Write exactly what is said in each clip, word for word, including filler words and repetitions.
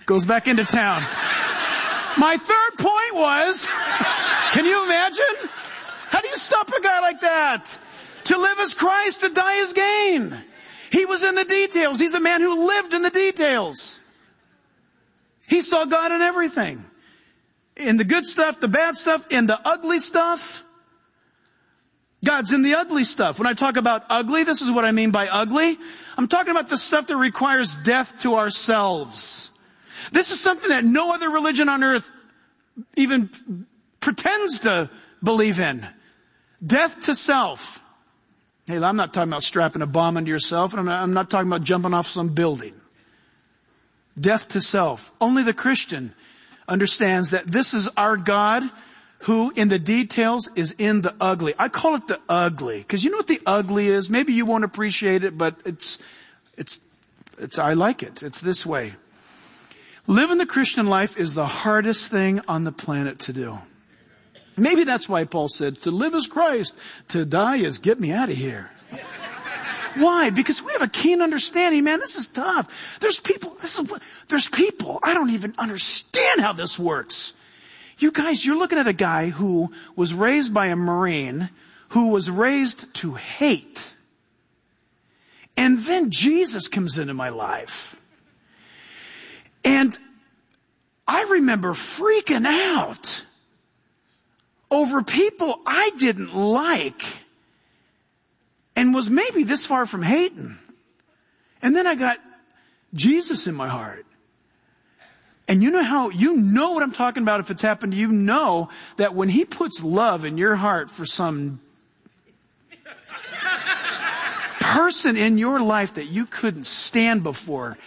Goes back into town. My third point was, can you imagine? How do you stop a guy like that? To live as Christ, to die as gain. He was in the details. He's a man who lived in the details. He saw God in everything. In the good stuff, the bad stuff, in the ugly stuff. God's in the ugly stuff. When I talk about ugly, this is what I mean by ugly. I'm talking about the stuff that requires death to ourselves. This is something that no other religion on earth even pretends to believe in. Death to self. Hey, I'm not talking about strapping a bomb into yourself, and I'm not, I'm not talking about jumping off some building. Death to self. Only the Christian understands that this is our God who in the details is in the ugly. I call it the ugly, because you know what the ugly is? Maybe you won't appreciate it, but it's, it's, it's, I like it. It's this way. Living the Christian life is the hardest thing on the planet to do. Maybe that's why Paul said, to live is Christ, to die is get me out of here. Why? Because we have a keen understanding, man, this is tough. There's people, this is what, there's people, I don't even understand how this works. You guys, you're looking at a guy who was raised by a Marine, who was raised to hate. And then Jesus comes into my life. And I remember freaking out over people I didn't like and was maybe this far from hating. And then I got Jesus in my heart. And you know how, you know what I'm talking about if it's happened to you. Know that when he puts love in your heart for some person in your life that you couldn't stand before,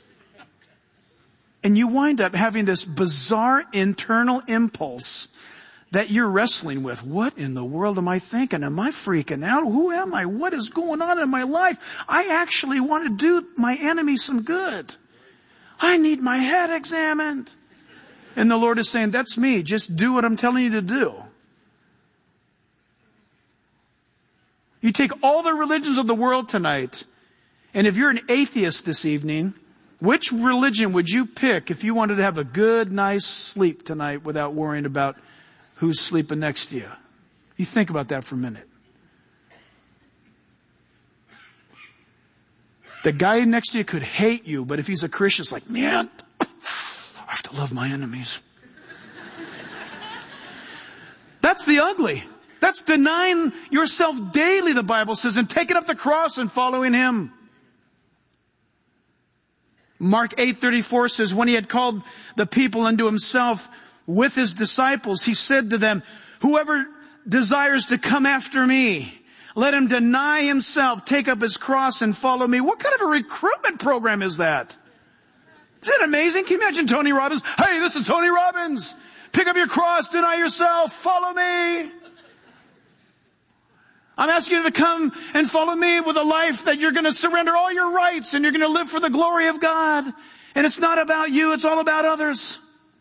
and you wind up having this bizarre internal impulse that you're wrestling with. What in the world am I thinking? Am I freaking out? Who am I? What is going on in my life? I actually want to do my enemy some good. I need my head examined. And the Lord is saying, that's me. Just do what I'm telling you to do. You take all the religions of the world tonight, and if you're an atheist this evening, which religion would you pick if you wanted to have a good, nice sleep tonight without worrying about who's sleeping next to you? You think about that for a minute. The guy next to you could hate you, but if he's a Christian, it's like, man, I have to love my enemies. That's the ugly. That's denying yourself daily, the Bible says, and taking up the cross and following him. Mark eight thirty-four says, when he had called the people unto himself with his disciples, he said to them, whoever desires to come after me, let him deny himself, take up his cross and follow me. What kind of a recruitment program is that? Is that amazing? Can you imagine Tony Robbins? Hey, this is Tony Robbins. Pick up your cross, deny yourself, follow me. I'm asking you to come and follow me with a life that you're going to surrender all your rights and you're going to live for the glory of God. And it's not about you, it's all about others.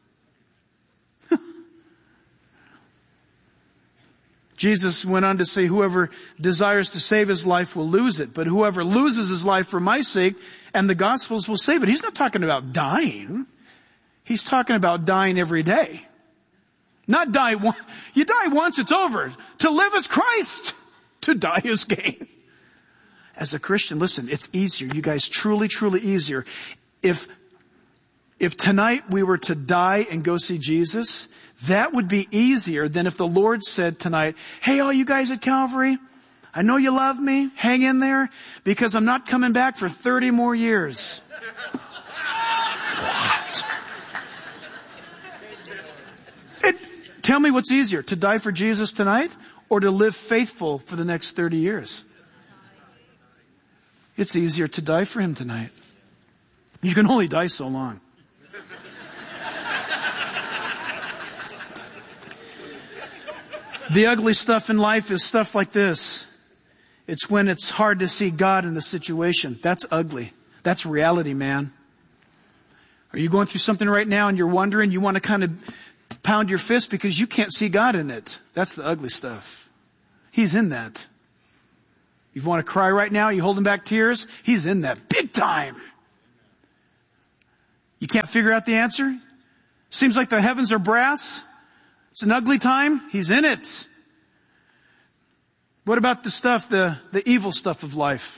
Jesus went on to say, whoever desires to save his life will lose it, but whoever loses his life for my sake and the gospel's will save it. He's not talking about dying. He's talking about dying every day. Not die once. You die once, it's over. To live is Christ. To die is gain. As a Christian, listen, it's easier. You guys, truly, truly easier. If, if tonight we were to die and go see Jesus, that would be easier than if the Lord said tonight, hey, all you guys at Calvary, I know you love me. Hang in there because I'm not coming back for thirty more years. What? It, tell me what's easier, to die for Jesus tonight or to live faithful for the next thirty years? It's easier to die for him tonight. You can only die so long. The ugly stuff in life is stuff like this. It's when it's hard to see God in the situation. That's ugly. That's reality, man. Are you going through something right now and you're wondering, you want to kind of pound your fist because you can't see God in it? That's the ugly stuff. He's in that. You want to cry right now, you holding back tears? He's in that big time. You can't figure out the answer? Seems like the heavens are brass. It's an ugly time. He's in it. What about the stuff, the, the evil stuff of life?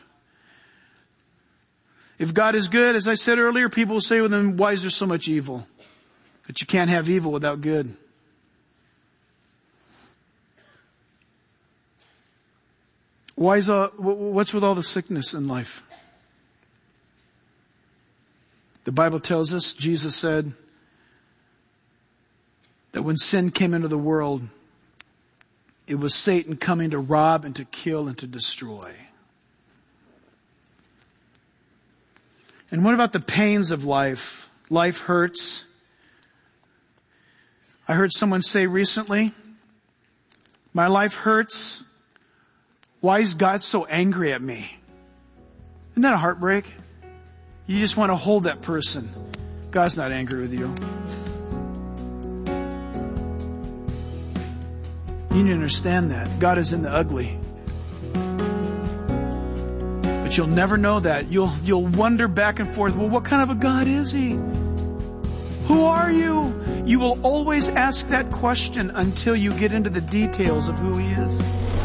If God is good, as I said earlier, people will say, well, then why is there so much evil? But you can't have evil without good. Why is all, what's with all the sickness in life? The Bible tells us, Jesus said, that when sin came into the world, it was Satan coming to rob and to kill and to destroy. And what about the pains of life? Life hurts. I heard someone say recently, my life hurts. Why is God so angry at me? Isn't that a heartbreak? You just want to hold that person. God's not angry with you. You need to understand that. God is in the ugly. But you'll never know that. You'll, you'll wonder back and forth, well, what kind of a God is He? Who are you? You will always ask that question until you get into the details of who He is.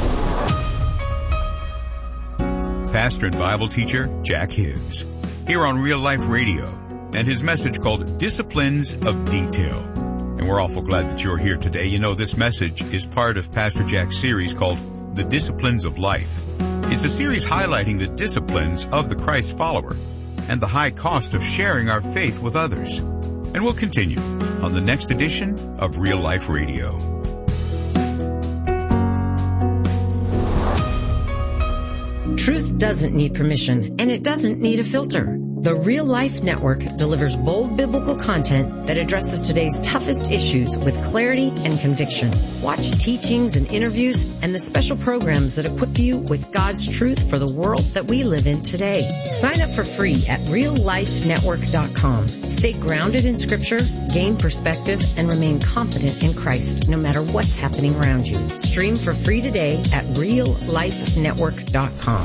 Pastor and Bible teacher Jack Hibbs, here on Real Life Radio, and his message called Disciplines of Detail. And we're awful glad that you're here today. You know, this message is part of Pastor Jack's series called The Disciplines of Life. It's a series highlighting the disciplines of the Christ follower and the high cost of sharing our faith with others. And we'll continue on the next edition of Real Life Radio. Truth doesn't need permission, and it doesn't need a filter. The Real Life Network delivers bold biblical content that addresses today's toughest issues with clarity and conviction. Watch teachings and interviews and the special programs that equip you with God's truth for the world that we live in today. Sign up for free at real life network dot com. Stay grounded in Scripture, gain perspective, and remain confident in Christ no matter what's happening around you. Stream for free today at real life network dot com.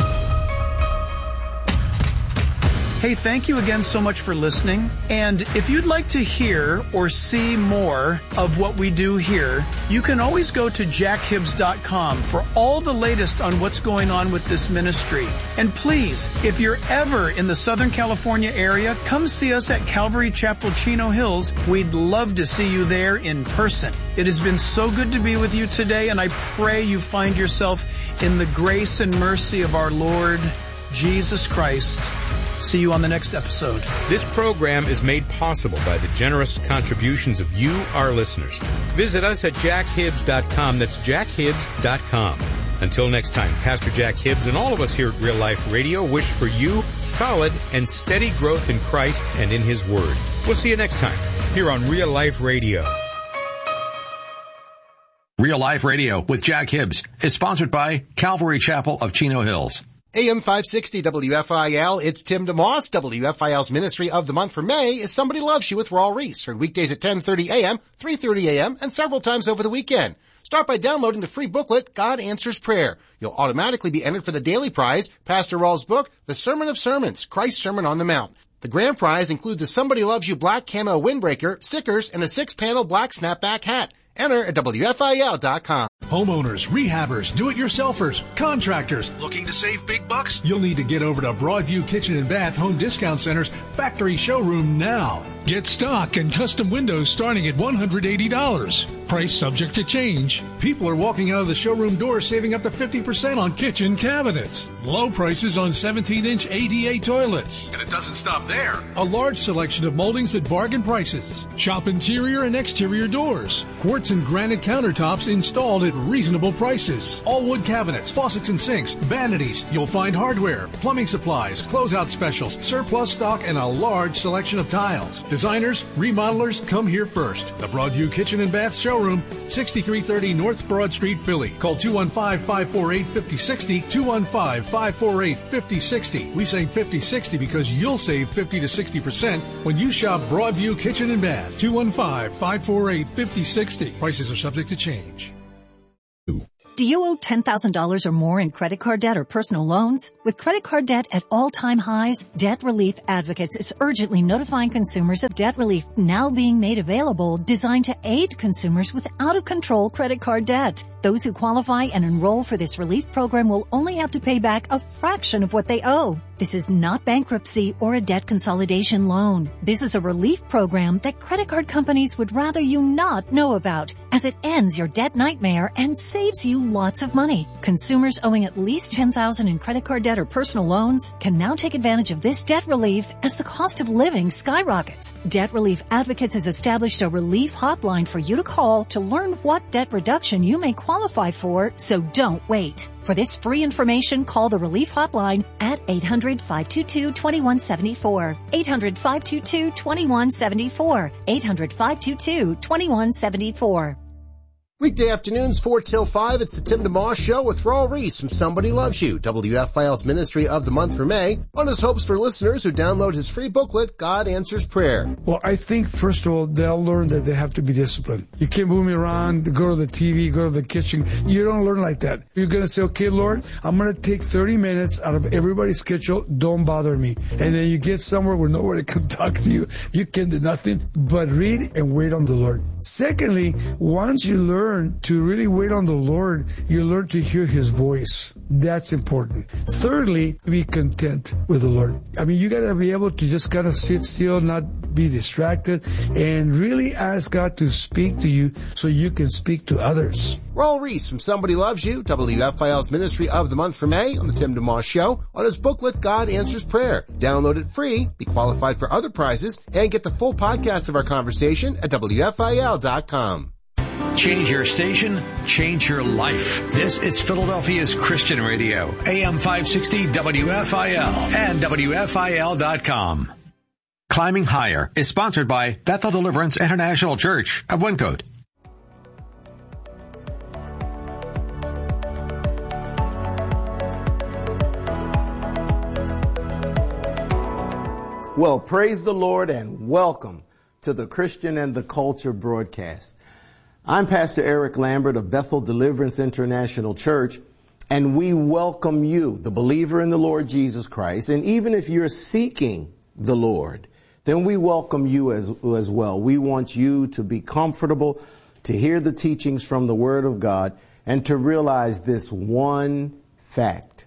Hey, thank you again so much for listening. And if you'd like to hear or see more of what we do here, you can always go to jack hibbs dot com for all the latest on what's going on with this ministry. And please, if you're ever in the Southern California area, come see us at Calvary Chapel, Chino Hills. We'd love to see you there in person. It has been so good to be with you today, and I pray you find yourself in the grace and mercy of our Lord Jesus Christ. See you on the next episode. This program is made possible by the generous contributions of you, our listeners. Visit us at jack hibbs dot com. That's jack hibbs dot com. Until next time, Pastor Jack Hibbs and all of us here at Real Life Radio wish for you solid and steady growth in Christ and in His Word. We'll see you next time here on Real Life Radio. Real Life Radio with Jack Hibbs is sponsored by Calvary Chapel of Chino Hills. A M five sixty W F I L, it's Tim DeMoss. W F I L's Ministry of the Month for May is Somebody Loves You with Raul Reese. Heard weekdays at ten thirty a.m., three thirty a.m., and several times over the weekend. Start by downloading the free booklet, God Answers Prayer. You'll automatically be entered for the daily prize, Pastor Raul's book, The Sermon of Sermons, Christ's Sermon on the Mount. The grand prize includes a Somebody Loves You black camo windbreaker, stickers, and a six-panel black snapback hat. Enter at W F I L dot com. Homeowners, rehabbers, do-it-yourselfers, contractors, looking to save big bucks? You'll need to get over to Broadview Kitchen and Bath Home Discount Center's factory showroom now. Get stock and custom windows starting at one hundred eighty dollars. Price subject to change. People are walking out of the showroom door saving up to fifty percent on kitchen cabinets. Low prices on seventeen inch A D A toilets. And it doesn't stop there. A large selection of moldings at bargain prices. Shop interior and exterior doors. Quartz and granite countertops installed at reasonable prices. All wood cabinets, faucets and sinks, vanities. You'll find hardware, plumbing supplies, closeout specials, surplus stock, and a large selection of tiles. Designers, remodelers, come here first. The Broadview Kitchen and Bath Showroom, sixty-three thirty North Broad Street, Philly. Call two one five, five four eight, five oh six oh, two one five, five four eight, five oh six oh. We say fifty sixty because you'll save fifty to sixty percent when you shop Broadview Kitchen and Bath. two one five, five four eight, five oh six oh. Prices are subject to change. Do you owe ten thousand dollars or more in credit card debt or personal loans? With credit card debt at all-time highs, Debt Relief Advocates is urgently notifying consumers of debt relief now being made available, designed to aid consumers with out-of-control credit card debt. Those who qualify and enroll for this relief program will only have to pay back a fraction of what they owe. This is not bankruptcy or a debt consolidation loan. This is a relief program that credit card companies would rather you not know about, as it ends your debt nightmare and saves you lots of money. Consumers owing at least ten thousand dollars in credit card debt or personal loans can now take advantage of this debt relief as the cost of living skyrockets. Debt Relief Advocates has established a relief hotline for you to call to learn what debt reduction you may qualify for, so don't wait. For this free information, call the Relief Hotline at eight hundred, five two two, two one seven four. eight hundred, five two two, two one seven four. eight hundred, five two two, two one seven four. Weekday afternoons, four till five, it's the Tim DeMoss Show with Raul Reese from Somebody Loves You, W F I L's Ministry of the Month for May, on his hopes for listeners who download his free booklet, God Answers Prayer. Well, I think, first of all, they'll learn that they have to be disciplined. You can't move me around, go to the T V, go to the kitchen. You don't learn like that. You're going to say, okay, Lord, I'm going to take thirty minutes out of everybody's schedule. Don't bother me. And then you get somewhere where nobody can talk to you. You can do nothing but read and wait on the Lord. Secondly, once you learn to really wait on the Lord, you learn to hear His voice. That's important. Thirdly, be content with the Lord. I mean, you gotta be able to just kind of sit still, not be distracted, and really ask God to speak to you so you can speak to others. Raul Reese from Somebody Loves You, W F I L's Ministry of the Month for May, on the Tim DeMoss Show, on his booklet, God Answers Prayer. Download it free, be qualified for other prizes, and get the full podcast of our conversation at W F I L dot com. Change your station, change your life. This is Philadelphia's Christian Radio, A M five sixty W F I L and W F I L dot com. Climbing Higher is sponsored by Bethel Deliverance International Church of Wyncote. Well, praise the Lord and welcome to the Christian and the Culture broadcast. I'm Pastor Eric Lambert of Bethel Deliverance International Church, and we welcome you, the believer in the Lord Jesus Christ. And even if you're seeking the Lord, then we welcome you as, as well. We want you to be comfortable, to hear the teachings from the Word of God, and to realize this one fact: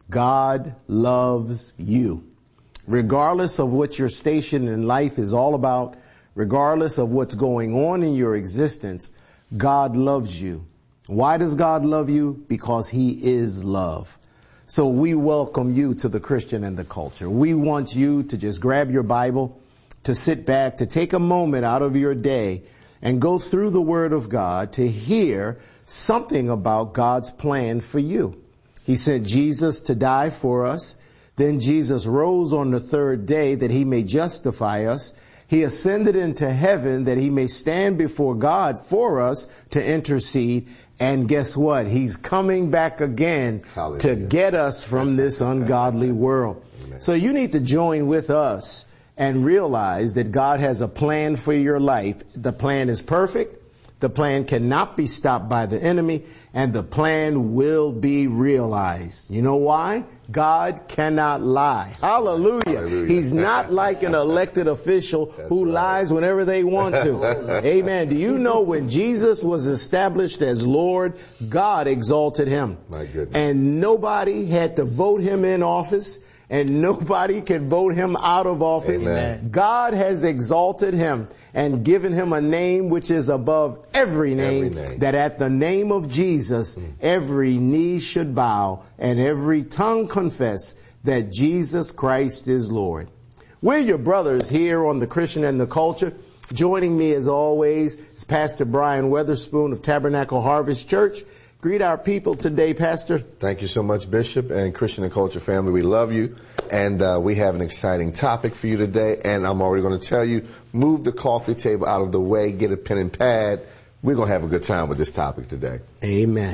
God loves you. Regardless of what your station in life is all about, regardless of what's going on in your existence, God loves you. Why does God love you? Because He is love. So we welcome you to the Christian and the Culture. We want you to just grab your Bible, to sit back, to take a moment out of your day and go through the Word of God to hear something about God's plan for you. He sent Jesus to die for us. Then Jesus rose on the third day that He may justify us. He ascended into heaven that He may stand before God for us to intercede. And guess what? He's coming back again Hallelujah. To get us from this ungodly world. Amen. So you need to join with us and realize that God has a plan for your life. The plan is perfect. The plan cannot be stopped by the enemy, and the plan will be realized. You know why? God cannot lie. Hallelujah. Hallelujah. He's not like an elected official That's who right. lies whenever they want to. Amen. Do you know when Jesus was established as Lord, God exalted Him. My goodness. And nobody had to vote Him in office. And nobody can vote Him out of office. Amen. God has exalted Him and given Him a name which is above every name, every name. That at the name of Jesus, mm. every knee should bow and every tongue confess that Jesus Christ is Lord. We're your brothers here on the Christian and the Culture. Joining me as always is Pastor Brian Weatherspoon of Tabernacle Harvest Church. Greet our people today, Pastor. Thank you so much, Bishop and Christian and Culture family. We love you, and uh, we have an exciting topic for you today, and I'm already going to tell you, move the coffee table out of the way, get a pen and pad. We're going to have a good time with this topic today. Amen.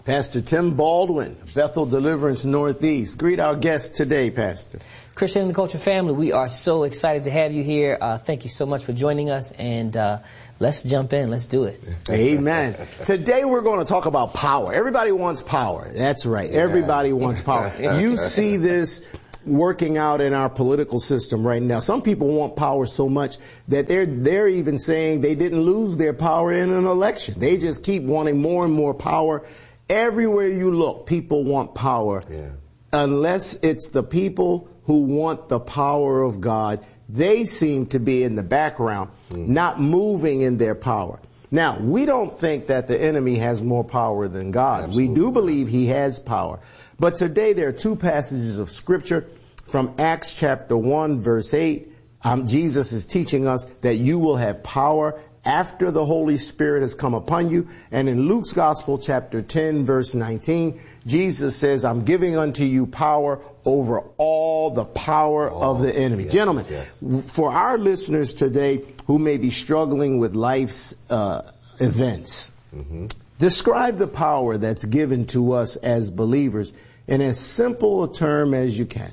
Pastor Tim Baldwin, Bethel Deliverance Northeast. Greet our guest today, Pastor. Christian and the Culture family, we are so excited to have you here. Uh, thank you so much for joining us, and uh, let's jump in. Let's do it. Amen. Today we're going to talk about power. Everybody wants power. That's right. Yeah. Everybody wants power. You see this working out in our political system right now. Some people want power so much that they're they're even saying they didn't lose their power in an election. They just keep wanting more and more power. Everywhere you look, people want power. Yeah. Unless it's the people who want the power of God, they seem to be in the background, mm. not moving in their power. Now, we don't think that the enemy has more power than God. Absolutely. We do believe he has power. But today there are two passages of scripture from Acts chapter one, verse eight. Um, Jesus is teaching us that you will have power after the Holy Spirit has come upon you. And in Luke's Gospel, chapter ten, verse nineteen, Jesus says, I'm giving unto you power over all the power oh, of the enemy. Yes, Gentlemen, yes. For our listeners today who may be struggling with life's uh, events, mm-hmm. describe the power that's given to us as believers in as simple a term as you can.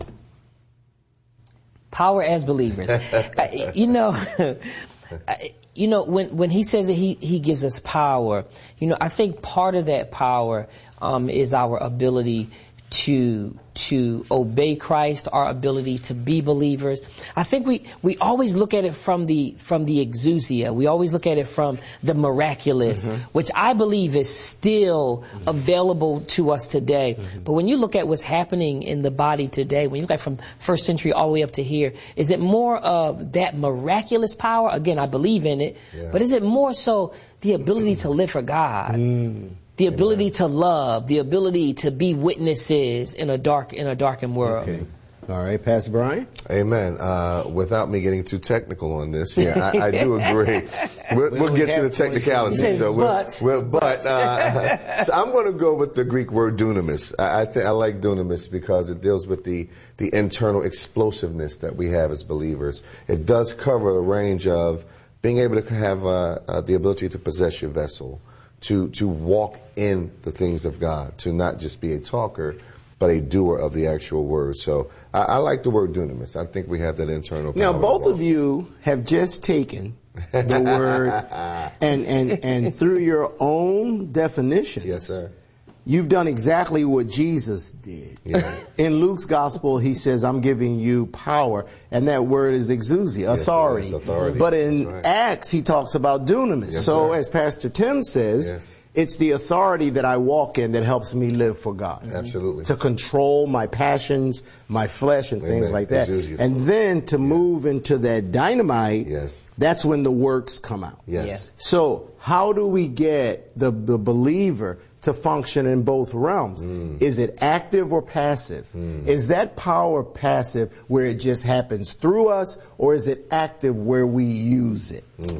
Power as believers. uh, you know... You know, when, when he says that he, he gives us power, you know, I think part of that power, um, is our ability to, to obey Christ, our ability to be believers. I think we, we always look at it from the, from the exousia. We always look at it from the miraculous, mm-hmm. which I believe is still mm-hmm. available to us today. Mm-hmm. But when you look at what's happening in the body today, when you look at from first century all the way up to here, is it more of that miraculous power? Again, I believe in it, yeah. but is it more so the ability to live for God? Mm. The ability Amen. To love, the ability to be witnesses in a dark, in a darkened world. Okay. All right, Pastor Brian. Amen. Uh, without me getting too technical on this, yeah, I, I do agree. We'll, we'll get to the technicalities. Says, so we'll, but, we'll, but uh, so I'm going to go with the Greek word dunamis. I, I think I like dunamis because it deals with the the internal explosiveness that we have as believers. It does cover a range of being able to have uh, uh, the ability to possess your vessel. To, to walk in the things of God, to not just be a talker, but a doer of the actual word. So I, I like the word dunamis. I think we have that internal power. Now, both of you have just taken the word and, and, and through your own definitions. Yes, sir. You've done exactly what Jesus did. Yeah. In Luke's gospel, he says, I'm giving you power. And that word is exousia, authority. Yes, authority. But in right. Acts, he talks about dunamis. Yes, so sir. as Pastor Tim says, yes. it's the authority that I walk in that helps me live for God. Absolutely. To control my passions, my flesh, and Amen. Things like that. Exousia. And then to yeah. move into that dynamite, yes. that's when the works come out. Yes. Yeah. So how do we get the, the believer to function in both realms? Mm. Is it active or passive? Mm. Is that power passive where it just happens through us, or is it active where we use it? Mm.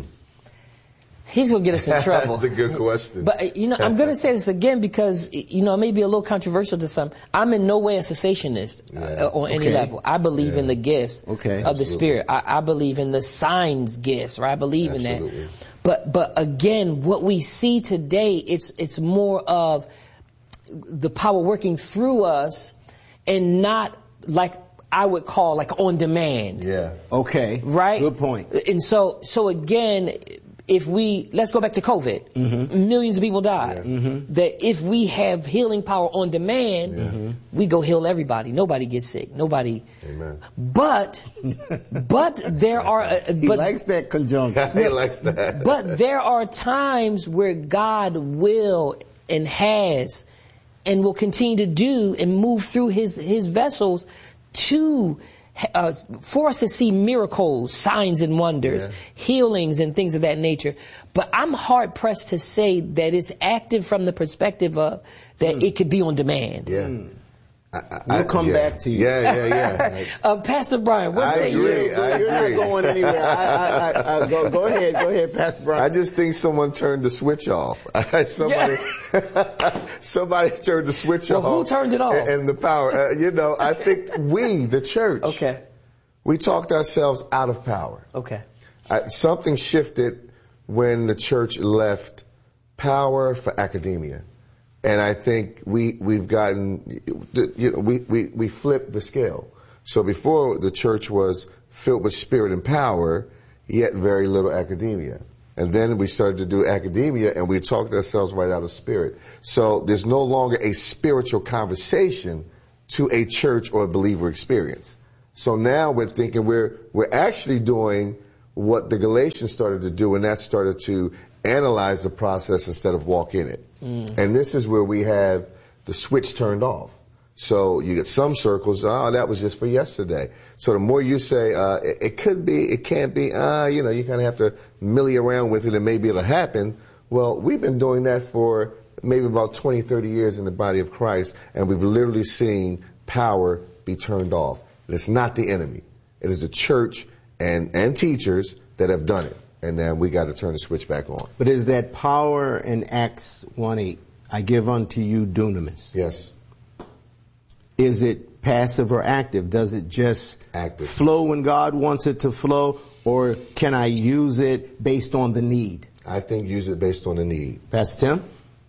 He's going to get us in trouble. That's a good question. But, you know, I'm going to say this again because, you know, it may be a little controversial to some. I'm in no way a cessationist yeah. uh, on okay. any level. I believe yeah. in the gifts okay. of the Absolutely. Spirit. I, I believe in the signs gifts, right? I believe Absolutely. in that. But, but again, what we see today, it's, it's more of the power working through us and not like I would call like on demand. Yeah. Okay. Right? Good point. And so, so again, if we, let's go back to COVID. Mm-hmm. Millions of people died. Yeah. Mm-hmm. That if we have healing power on demand, yeah. we go heal everybody. Nobody gets sick. Nobody. Amen. But, but there are, uh, but, he likes that conjunction. He likes that. But there are times where God will and has and will continue to do and move through his, his vessels to Uh, for us to see miracles, signs and wonders, yeah. healings and things of that nature. But I'm hard pressed to say that it's active from the perspective of that mm. it could be on demand. Yeah. Mm. I, I, we'll come yeah. back to you. Yeah, yeah, yeah. uh, Pastor Brian, what I say agree, you? I You're agree. not going anywhere. I, I, I, I, go, go ahead, go ahead, Pastor Brian. I just think someone turned the switch off. somebody, somebody turned the switch well, off. Well, who turned it off? And, and the power. Uh, you know, I think we, the church, okay, we talked ourselves out of power. Okay, I, something shifted when the church left power for academia. And I think we, we've gotten, you know, we, we, we flipped the scale. So before, the church was filled with spirit and power, yet very little academia. And then we started to do academia, and we talked ourselves right out of spirit. So there's no longer a spiritual conversation to a church or a believer experience. So now we're thinking we're we're actually doing what the Galatians started to do, and that started to analyze the process instead of walk in it. Mm. And this is where we have the switch turned off. So you get some circles, oh, that was just for yesterday. So the more you say, uh, it, it could be, it can't be, uh, you know, you kind of have to millie around with it and maybe it'll happen. Well, we've been doing that for maybe about twenty, thirty years in the body of Christ, and we've literally seen power be turned off. And it's not the enemy. It is the church and, and teachers that have done it. And then we got to turn the switch back on. But is that power in Acts one eight, I give unto you dunamis? Yes. Is it passive or active? Does it just active. flow when God wants it to flow, or can I use it based on the need? I think use it based on the need. Pastor Tim?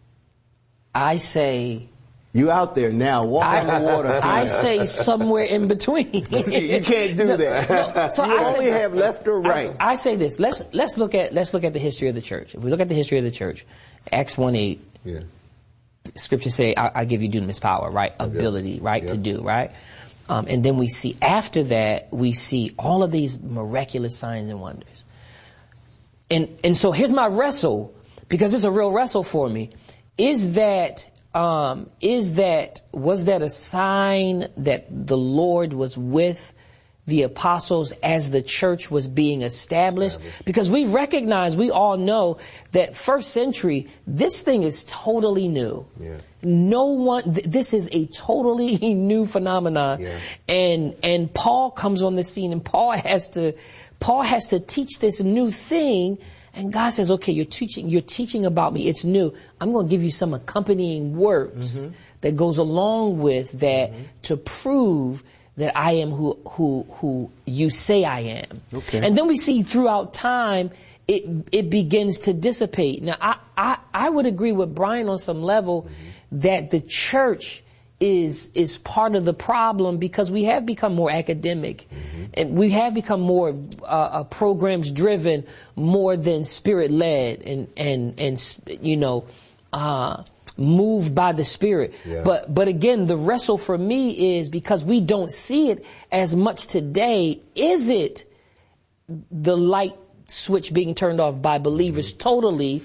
I say... You out there now, walk I, on the water. I say somewhere in between. You can't do that. No, no, so you I only say, have left or right. I, I say this. Let's let's look at let's look at the history of the church. If we look at the history of the church, Acts one eight. Yeah. Scripture say, I, I give you dunamis power, right? Ability, yep. right? Yep. To do, right? Um, and then we see after that, we see all of these miraculous signs and wonders. And and so here's my wrestle, because it's a real wrestle for me. Is that um, is that was that a sign that the Lord was with the apostles as the church was being established? established? Because we recognize, we all know that first century, this thing is totally new. Yeah. No one, th- this is a totally new phenomenon. Yeah. And, and Paul comes on the scene, and Paul has to, Paul has to teach this new thing. And God says, okay, you're teaching, you're teaching about me. It's new. I'm going to give you some accompanying works mm-hmm. that goes along with that mm-hmm. to prove that I am who, who, who you say I am. Okay. And then we see throughout time, it, it begins to dissipate. Now, I, I, I would agree with Brian on some level mm-hmm. that the church is, is part of the problem, because we have become more academic mm-hmm. and we have become more, uh, uh programs driven more than spirit led and, and, and, you know, uh, moved by the Spirit. Yeah. But, but again, the wrestle for me is, because we don't see it as much today, is it the light switch being turned off by believers mm-hmm. totally,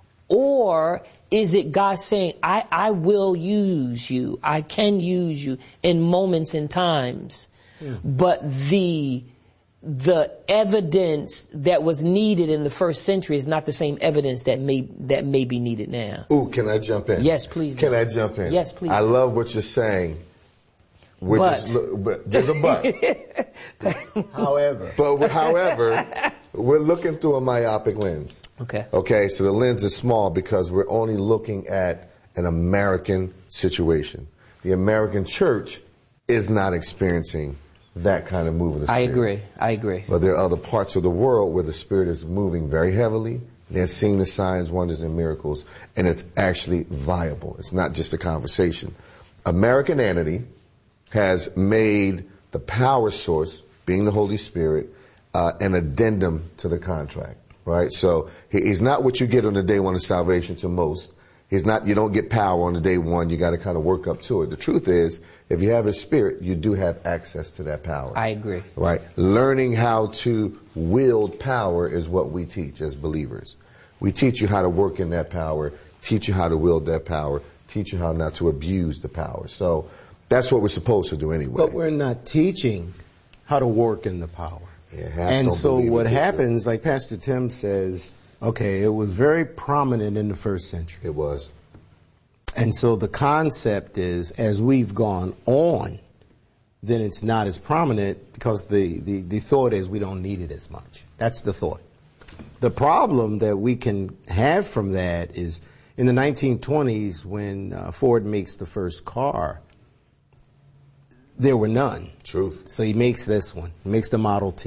or is it God saying, I, I will use you, I can use you in moments and times, mm. but the the evidence that was needed in the first century is not the same evidence that may that may be needed now. Ooh, can I jump in? Yes, please. Can do. I jump in? Yes, please. I love what you're saying. But. Is, but there's a but. However. But however, we're looking through a myopic lens. Okay. Okay, so the lens is small because we're only looking at an American situation. The American church is not experiencing that kind of move of the Spirit. I agree. I agree. But there are other parts of the world where the Spirit is moving very heavily. They're seeing the signs, wonders, and miracles, and it's actually viable. It's not just a conversation. Americanity has made the power source, being the Holy Spirit, uh, an addendum to the contract, right? So he, he's not what you get on the day one of salvation to most. He's not, you don't get power on the day one. You got to kind of work up to it. The truth is, if you have His Spirit, you do have access to that power. I agree. Right? Learning how to wield power is what we teach as believers. We teach you how to work in that power, teach you how to wield that power, teach you how not to abuse the power. So that's what we're supposed to do anyway. But we're not teaching how to work in the power. Yeah, and so what happens, like Pastor Tim says, okay, it was very prominent in the first century. It was. And so the concept is, as we've gone on, then it's not as prominent, because the, the, the thought is we don't need it as much. That's the thought. The problem that we can have from that is, in the nineteen twenties, when uh, Ford makes the first car, there were none. Truth. So he makes this one. He makes the Model T.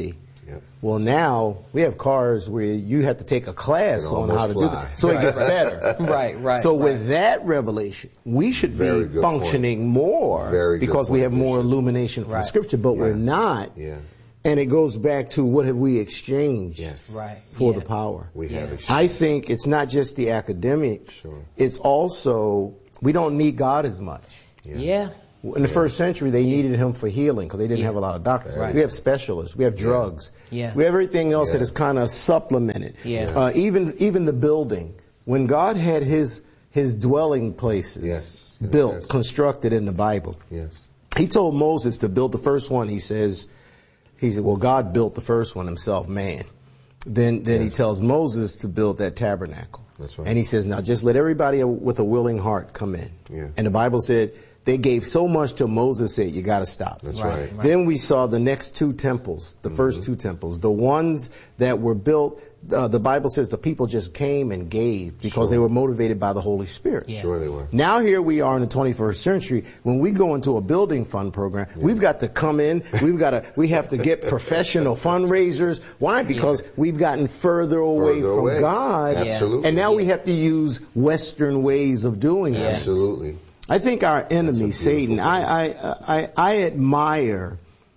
Yep. Well, now we have cars where you have to take a class on how to fly. do that. So it gets better. Right, right. So right. with that revelation, we should Very be functioning point. more Very because we have more Bishop. illumination from Right. Scripture, but yeah. we're not. Yeah. And it goes back to what have we exchanged Yes. Right. for Yeah. the power. We Yeah. have exchanged. I think it's not just the academics. Sure. It's also, we don't need God as much. Yeah. yeah. In the first century, they needed him for healing because they didn't Yeah. have a lot of doctors. Right. We have specialists. We have drugs. Yeah. We have everything else Yeah. that is kind of supplemented. Yeah. Uh, even even the building. When God had his his dwelling places Yes. built, Yes. constructed in the Bible, Yes. he told Moses to build the first one. He says, he said, well, God built the first one himself, man. Then then Yes. he tells Moses to build that tabernacle. That's right. And he says, now just let everybody with a willing heart come in. Yeah. And the Bible said, they gave so much till Moses said, you gotta stop. That's Right, right. right. Then we saw the next two temples, the Mm-hmm. first two temples, the ones that were built, uh, the Bible says the people just came and gave because Sure. they were motivated by the Holy Spirit. Yeah. Sure they were. Now here we are in the twenty-first century. When we go into a building fund program, we've got to come in, we've got to, we have to get professional fundraisers. Why? Because we've gotten further away Further from away. God. Absolutely. And now we have to use Western ways of doing it. Absolutely. I think our enemy, That's a beautiful Satan, I, I, I, I admire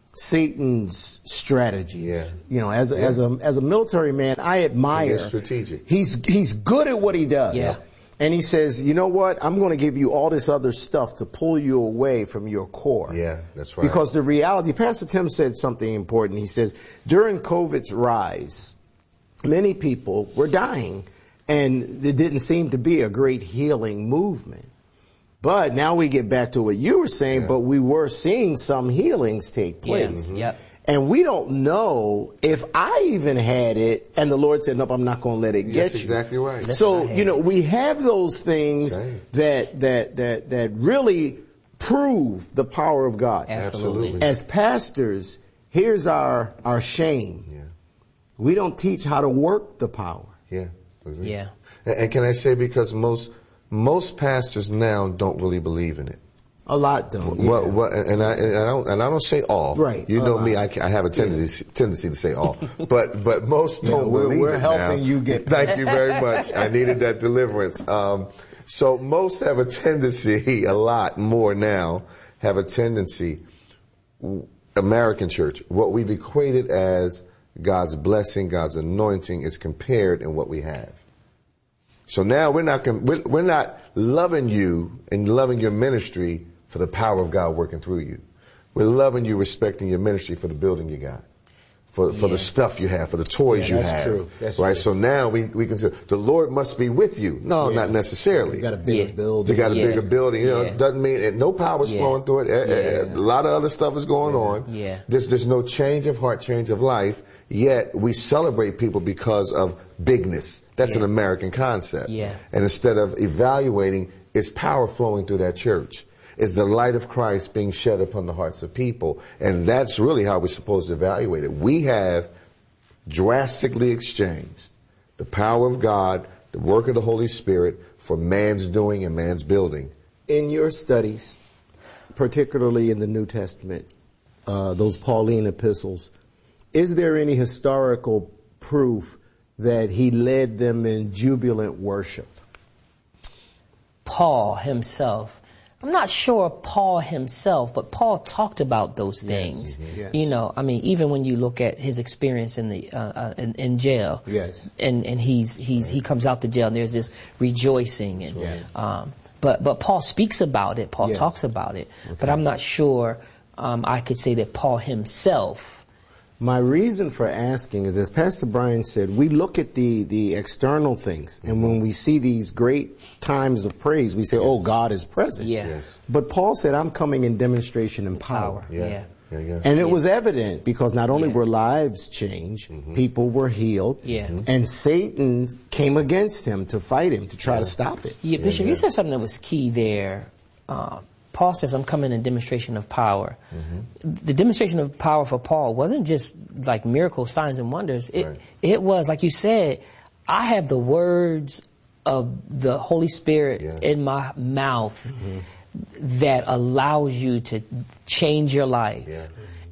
Satan's strategies. Yeah. You know, as a, Yeah. as a, as a military man, I admire. He is strategic. He's, he's good at what he does. Yeah. And he says, you know what? I'm going to give you all this other stuff to pull you away from your core. Yeah, that's right. Because the reality, Pastor Tim said something important. He says, during COVID's rise, many people were dying and there didn't seem to be a great healing movement. But now we get back to what you were saying, Yeah. but we were seeing some healings take place. Yes. Yep. And we don't know if I even had it and the Lord said, nope, I'm not going to let it get That's you. exactly right. That's So, what I had. you know, we have those things Right. that, that, that, that really prove the power of God. Absolutely. As pastors, here's our, our shame. Yeah. We don't teach how to work the power. Yeah. Yeah. And, and can I say, because most most pastors now don't really believe in it. A lot don't. Well, yeah. well, and I and I don't and I don't say all. Right. You A know lot. me. I, I have a tendency tendency to say all, but but most Yeah, don't we're- believe we're it helping now. you get- Thank you very much. I needed that deliverance. Um, so most have a tendency, a lot more now, have a tendency. American church, what we've equated as God's blessing, God's anointing, is compared in what we have. So now we're not we're, we're not loving you and loving your ministry for the power of God working through you. We're loving you, respecting your ministry for the building you got, for for Yeah. the stuff you have, for the toys Yeah, you that's have. true. That's right. true. So now we we can say the Lord must be with you. No, Yeah. not necessarily. You got a bigger Yeah. building. They got a Yeah. bigger building. You know, Yeah. it doesn't mean it, no power's Yeah. flowing through it. Eh, eh, eh, Yeah. A lot of other stuff is going on. Yeah. There's there's no change of heart, change of life. Yet we celebrate people because of bigness. That's Yeah. an American concept. Yeah. And instead of evaluating, is power flowing through that church? Is the light of Christ being shed upon the hearts of people? And that's really how we're supposed to evaluate it. We have drastically exchanged the power of God, the work of the Holy Spirit, for man's doing and man's building. In your studies, particularly in the New Testament, uh, those Pauline epistles, is there any historical proof that he led them in jubilant worship? Paul himself. I'm not sure Paul himself, but Paul talked about those things. Yes. You know, I mean, even when you look at his experience in the uh, uh, in, in jail, Yes. and and he's he's he comes out the jail and there's this rejoicing, and right. um, but but Paul speaks about it. Paul Yes. talks about it, but I'm not sure um, I could say that Paul himself. My reason for asking is, as Pastor Brian said, we look at the, the external things, and when we see these great times of praise, we say, oh, God is present. Yeah. Yes. But Paul said, I'm coming in demonstration and power. Power. Yeah. Yeah. Yeah, yeah. And it Yeah. was evident because not only Yeah. were lives changed, people were healed, Yeah. Mhm. and Satan came against him to fight him, to try to stop it. Yeah, Bishop, you said something that was key there. Uh, Paul says, I'm coming in demonstration of power. Mm-hmm. The demonstration of power for Paul wasn't just like miracles, signs, and wonders. It, Right. it was, like you said, I have the words of the Holy Spirit Yeah. in my mouth that allows you to change your life. Yeah.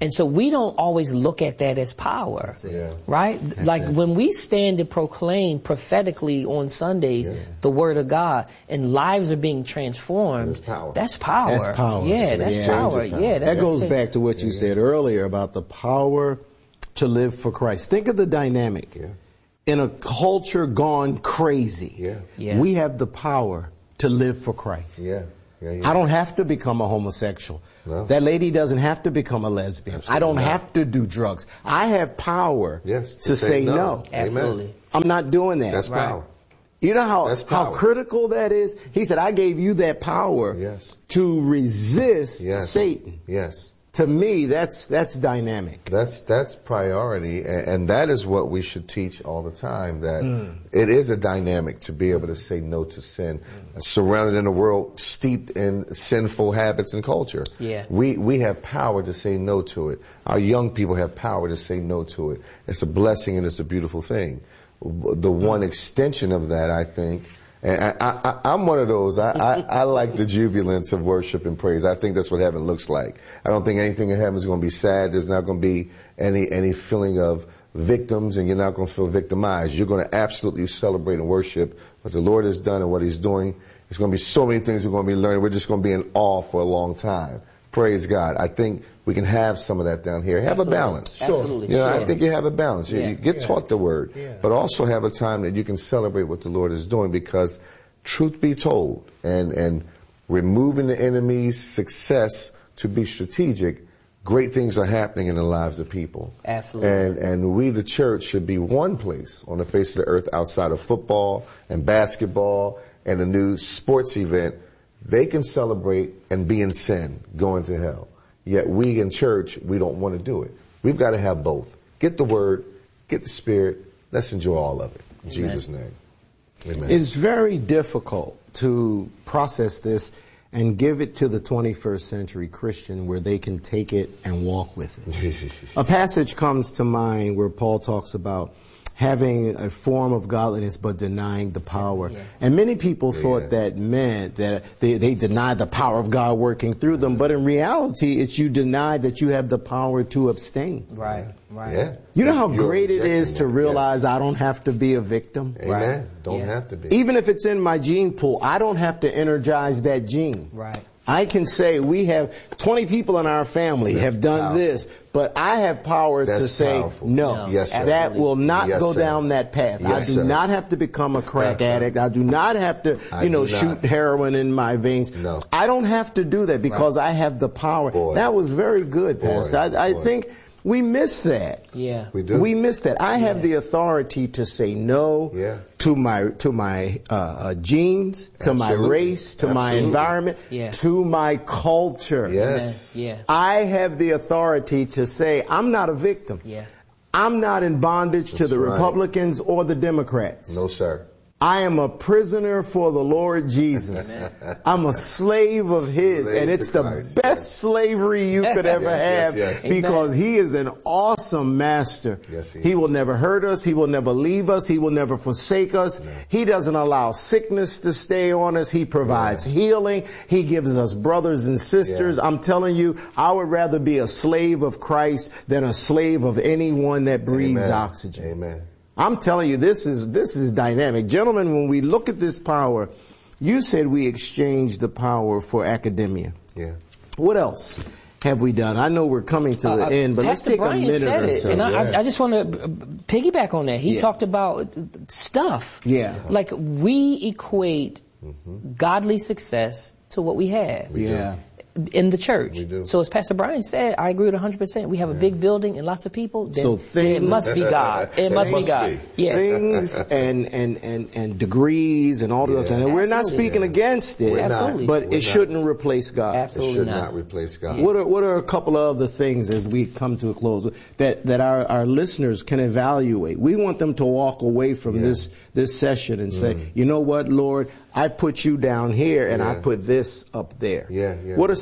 And so we don't always look at that as power, yeah. right? That's like it. When we stand to proclaim prophetically on Sundays yeah. the Word of God and lives are being transformed, power. that's power. That's power. Yeah, that's yeah. power. power. Yeah, that's that goes that's back to what you yeah. said earlier about the power to live for Christ. Think of the dynamic. Yeah. In a culture gone crazy, yeah. Yeah. we have the power to live for Christ. Yeah. Yeah, yeah. I don't have to become a homosexual. No. That lady doesn't have to become a lesbian. Absolutely I don't not. have to do drugs. I have power yes, to, to say, say no. no. Absolutely. Amen. I'm not doing that. That's right. power. You know how, That's how power. critical that is? He said, I gave you that power yes. to resist yes. Satan. Yes. To me, that's that's dynamic. That's that's priority, and, and that is what we should teach all the time. That mm. it is a dynamic to be able to say no to sin, mm. surrounded in a world steeped in sinful habits and culture. Yeah. We we have power to say no to it. Our young people have power to say no to it. It's a blessing and it's a beautiful thing. The one mm. extension of that, I think. And I, I, I'm one of those. I, I, I like the jubilance of worship and praise. I think that's what heaven looks like. I don't think anything in heaven is going to be sad. There's not going to be any any feeling of victims, and you're not going to feel victimized. You're going to absolutely celebrate and worship what the Lord has done and what He's doing. There's going to be so many things we're going to be learning. We're just going to be in awe for a long time. Praise God. I think we can have some of that down here. Have Absolutely. a balance. Sure. Absolutely. You know, sure. I think you have a balance. You, yeah. you get yeah. taught the Word, yeah. but also have a time that you can celebrate what the Lord is doing, because truth be told, and, and removing the enemy's success to be strategic, great things are happening in the lives of people. Absolutely. And, and we, the church, should be one place on the face of the earth outside of football and basketball and a new sports event. They can celebrate and be in sin, going to hell. Yet we in church, we don't want to do it. We've got to have both. Get the Word, get the Spirit. Let's enjoy all of it. In Amen. Jesus' name. Amen. It's very difficult to process this and give it to the twenty-first century Christian where they can take it and walk with it. A passage comes to mind where Paul talks about having a form of godliness but denying the power. Yeah. And many people yeah. thought that meant that they, they denied the power of God working through them, but in reality, it's you deny that you have the power to abstain. Right, right. Yeah. You know how You're great it is to realize yes. I don't have to be a victim? Amen. Right. Don't yeah. have to be. Even if it's in my gene pool, I don't have to energize that gene. Right. I can say we have twenty people in our family That's have done powerful. This, but I have power That's to say powerful. no. Yes, sir. That will not yes, go sir. down that path. Yes, I do sir. not have to become a crack uh-huh. addict. I do not have to, I you know, do not. shoot heroin in my veins. No. I don't have to do that because right. I have the power. Boy. That was very good, Boy. Pastor. I, I Boy. think we miss that. Yeah. We do. We miss that. I yeah. have the authority to say no yeah. to my to my uh, uh, genes, to Absolutely. my race, to Absolutely. my environment, yeah. to my culture. Yes. Yeah. I have the authority to say I'm not a victim. Yeah. I'm not in bondage That's to the right. Republicans or the Democrats. No, sir. I am a prisoner for the Lord Jesus. I'm a slave of His, Slave and it's to the Christ. best slavery you could ever yes, have yes, yes. because He is an awesome master. Yes, he, he will never hurt us. He will never leave us. He will never forsake us. No. He doesn't allow sickness to stay on us. He provides yeah. healing. He gives us brothers and sisters. Yeah. I'm telling you, I would rather be a slave of Christ than a slave of anyone that breathes Amen. oxygen. Amen. I'm telling you, this is, this is dynamic. Gentlemen, when we look at this power, you said we exchanged the power for academia. Yeah. What else have we done? I know we're coming to the uh, end, but Pastor let's take Brian a minute said or it, so. and yeah. I, I just want to piggyback on that. He yeah. talked about stuff. Yeah. Like we equate mm-hmm. godly success to what we have. We yeah. do. In the church. We do. So as Pastor Brian said, I agree with one hundred percent. We have a big building and lots of people. Then, So then it must be God. It must be must God. be. Yeah. Things and, and, and, and degrees and all of those Yeah. things. And we're not Absolutely. speaking Yeah. against it, We're not. Absolutely. but We're it not. shouldn't replace God. It Absolutely should not. not replace God. What are, what are a couple of other things as we come to a close that, that our, our listeners can evaluate? We want them to walk away from Yeah. this, this session and say, Mm. you know what, Lord, I put you down here and I Yeah. put this up there. Yeah, yeah. What are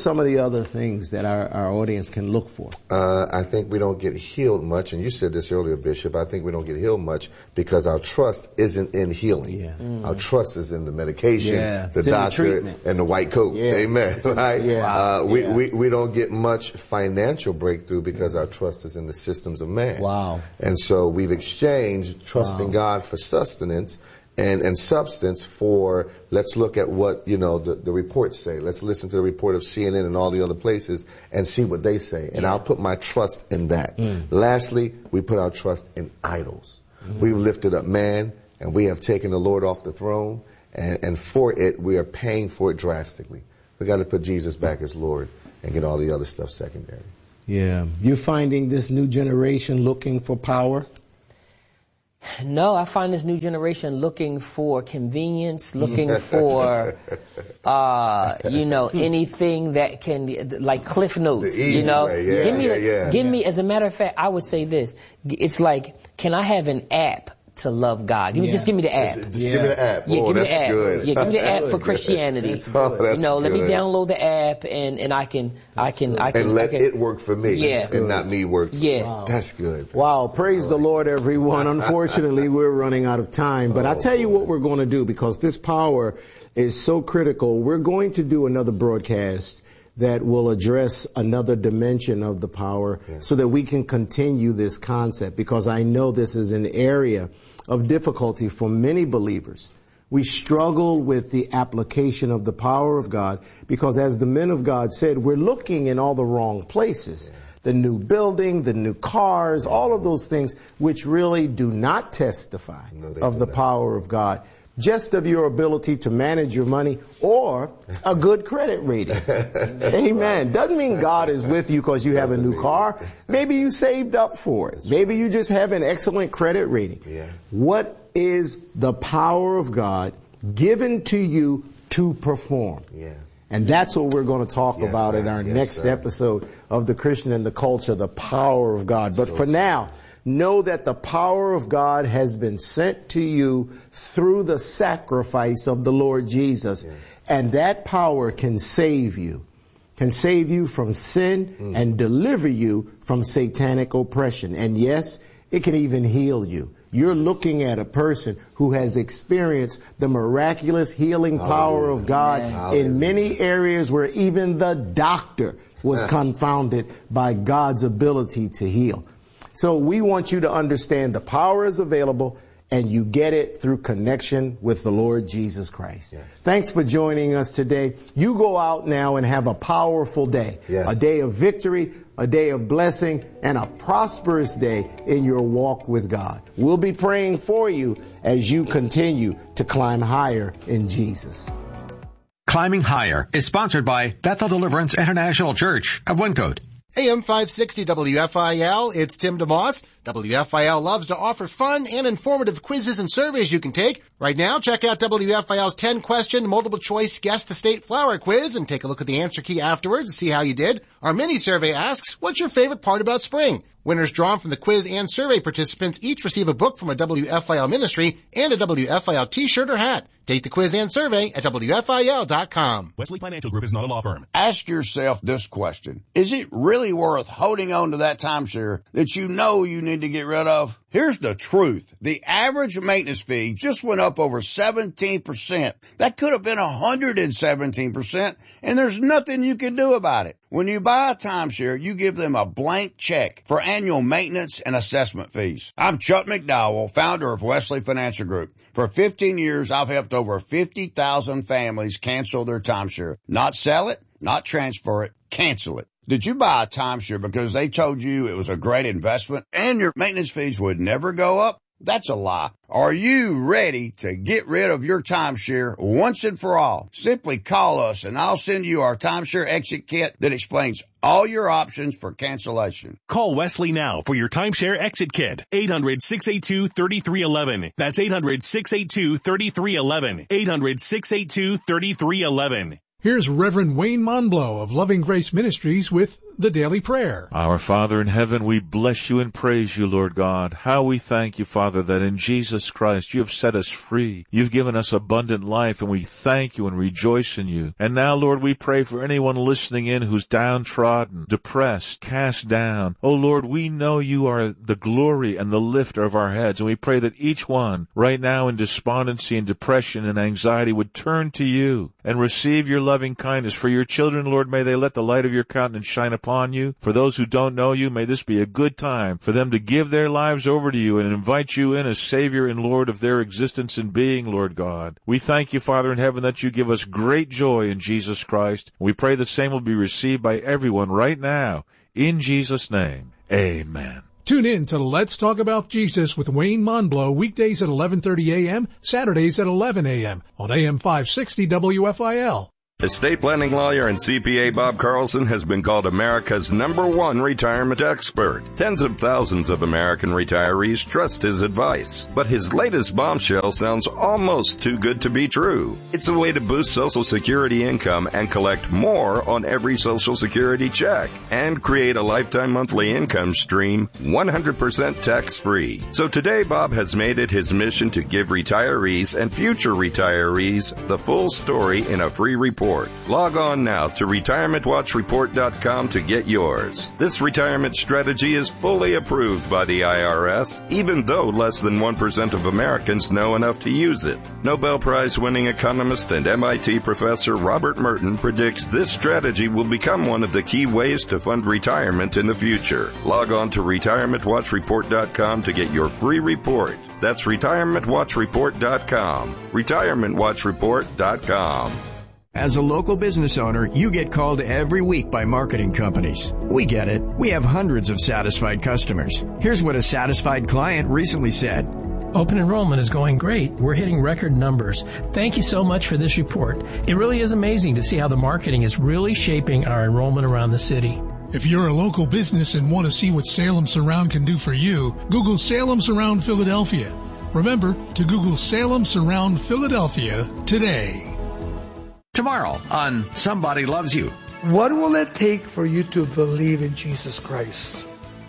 some of the other things that our, our audience can look for? Uh, I think we don't get healed much, and you said this earlier, Bishop. I think we don't get healed much because our trust isn't in healing. Yeah. Mm. Our trust is in the medication, yeah. the it's doctor, the and the white coat. Yeah. Amen. Right? Yeah. Uh, we, yeah. we we don't get much financial breakthrough because our trust is in the systems of man. Wow. And so we've exchanged trusting wow. God for sustenance and, and substance for, let's look at what, you know, the, the reports say. Let's listen to the report of C N N and all the other places and see what they say. And yeah. I'll put my trust in that. Mm. Lastly, we put our trust in idols. Mm. We've lifted up man and we have taken the Lord off the throne. And, and for it, we are paying for it drastically. We got to put Jesus back as Lord and get all the other stuff secondary. Yeah. You're finding this new generation looking for power? No, I find this new generation looking for convenience, looking for, uh, you know, anything that can, like Cliff Notes, you know. Yeah, give me, yeah, the, yeah. give me, as a matter of fact, I would say this. It's like, can I have an app to love God? Give me, yeah. just give me the app. Just, just yeah. give me the app. Yeah, oh, give me that's the app. good. Yeah, give me the app for Christianity. That's oh, that's you know, good. let me download the app and, and I can, I can, I can, and let I can, it work for me. Yeah. And not me work for yeah. Wow. That's good. Wow. Praise the Lord, everyone. Unfortunately, we're running out of time, but oh, I tell you what we're going to do, because this power is so critical. We're going to do another broadcast that will address another dimension of the power, yes. so that we can continue this concept, because I know this is an area of difficulty for many believers. We struggle with the application of the power of God because, as the men of God said, we're looking in all the wrong places. Yeah. The new building, the new cars, all of those things which really do not testify no, of the not. power of God. Just of your ability to manage your money or a good credit rating. Amen. Doesn't mean God is with you because you have a new car. Maybe you saved up for it. Maybe you just have an excellent credit rating. Yeah. What is the power of God given to you to perform? Yeah. And that's what we're going to talk yes, about sir. in our yes, next sir. episode of The Christian and the Culture, the power of God. But so for now, know that the power of God has been sent to you through the sacrifice of the Lord Jesus. Yes. And that power can save you, can save you from sin mm. and deliver you from satanic oppression. And yes, it can even heal you. You're looking at a person who has experienced the miraculous healing power Hallelujah. of God Amen. in many areas where even the doctor was confounded by God's ability to heal. So we want you to understand the power is available, and you get it through connection with the Lord Jesus Christ. Yes. Thanks for joining us today. You go out now and have a powerful day, yes. a day of victory, a day of blessing, and a prosperous day in your walk with God. We'll be praying for you as you continue to climb higher in Jesus. Climbing Higher is sponsored by Bethel Deliverance International Church of Wyncote. A M five sixty W F I L, it's Tim DeMoss. W F I L loves to offer fun and informative quizzes and surveys you can take. Right now, check out W F I L's ten question multiple choice Guess the State Flower quiz and take a look at the answer key afterwards to see how you did. Our mini survey asks, what's your favorite part about spring? Winners drawn from the quiz and survey participants each receive a book from a W F I L ministry and a W F I L t-shirt or hat. Take the quiz and survey at W F I L dot com. Wesley Financial Group is not a law firm. Ask yourself this question. Is it really worth holding on to that timeshare that you know you need to get rid of? Here's the truth. The average maintenance fee just went up over seventeen percent. That could have been one hundred seventeen percent, and there's nothing you can do about it. When you buy a timeshare, you give them a blank check for annual maintenance and assessment fees. I'm Chuck McDowell, founder of Wesley Financial Group. For fifteen years, I've helped over fifty thousand families cancel their timeshare. Not sell it, not transfer it, cancel it. Did you buy a timeshare because they told you it was a great investment and your maintenance fees would never go up? That's a lie. Are you ready to get rid of your timeshare once and for all? Simply call us and I'll send you our timeshare exit kit that explains all your options for cancellation. Call Wesley now for your timeshare exit kit. eight hundred, six eight two, three three one one. That's eight hundred, six eight two, three three one one. eight hundred, six eight two, three three one one. Here's Reverend Wayne Monblow of Loving Grace Ministries with the Daily Prayer. Our Father in heaven, we bless you and praise you, Lord God. How we thank you, Father, that in Jesus Christ you have set us free. You've given us abundant life, and we thank you and rejoice in you. And now, Lord, we pray for anyone listening in who's downtrodden, depressed, cast down. Oh, Lord, we know you are the glory and the lifter of our heads, and we pray that each one right now in despondency and depression and anxiety would turn to you and receive your loving kindness. For your children, Lord, may they let the light of your countenance shine upon you. For those who don't know you, may this be a good time for them to give their lives over to you and invite you in as Savior and Lord of their existence and being, Lord God. We thank you, Father in heaven, that you give us great joy in Jesus Christ. We pray the same will be received by everyone right now. In Jesus' name, amen. Tune in to Let's Talk About Jesus with Wayne Monblow, weekdays at eleven thirty a.m., Saturdays at eleven a.m. on A M five sixty W F I L. Estate planning lawyer and C P A Bob Carlson has been called America's number one retirement expert. Tens of thousands of American retirees trust his advice. But his latest bombshell sounds almost too good to be true. It's a way to boost Social Security income and collect more on every Social Security check and create a lifetime monthly income stream one hundred percent tax-free. So today, Bob has made it his mission to give retirees and future retirees the full story in a free report. Log on now to retirement watch report dot com to get yours. This retirement strategy is fully approved by the I R S, even though less than one percent of Americans know enough to use it. Nobel Prize-winning economist and M I T professor Robert Merton predicts this strategy will become one of the key ways to fund retirement in the future. Log on to retirement watch report dot com to get your free report. That's retirement watch report dot com. retirement watch report dot com. As a local business owner, you get called every week by marketing companies. We get it. We have hundreds of satisfied customers. Here's what a satisfied client recently said. Open enrollment is going great. We're hitting record numbers. Thank you so much for this report. It really is amazing to see how the marketing is really shaping our enrollment around the city. If you're a local business and want to see what Salem Surround can do for you, Google Salem Surround Philadelphia. Remember to Google Salem Surround Philadelphia today. Tomorrow on Somebody Loves You. What will it take for you to believe in Jesus Christ?